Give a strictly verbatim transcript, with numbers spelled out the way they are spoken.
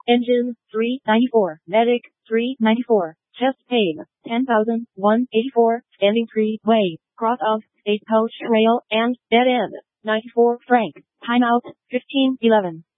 Engine, three ninety-four. Medic, three ninety-four. Chest pain, ten thousand one hundred eighty-four. Standing tree, way, cross of, stagecoach rail, and dead end, ninety-four franc. Timeout, fifteen eleven.